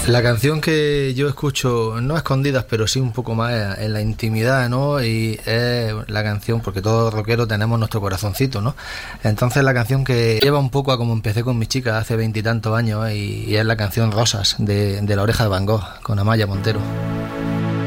La canción que yo escucho, no a escondidas, pero sí un poco más en la intimidad, ¿no? Y es la canción, porque todos rockeros tenemos nuestro corazoncito, ¿no? Entonces la canción que lleva un poco a como empecé con mis chicas hace 20 y tantos años, y es la canción Rosas, de La Oreja de Van Gogh, con Amaya Montero.